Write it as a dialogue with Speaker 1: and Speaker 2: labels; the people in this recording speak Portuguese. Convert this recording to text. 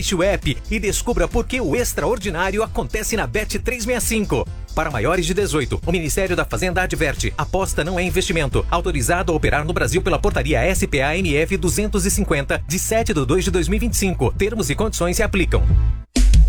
Speaker 1: Baixe o app e descubra por que o extraordinário acontece na Bet365. Para maiores de 18, o Ministério da Fazenda adverte: aposta não é investimento. Autorizado a operar no Brasil pela portaria SPA-MF 250, de 7/2/2025. Termos e condições se aplicam.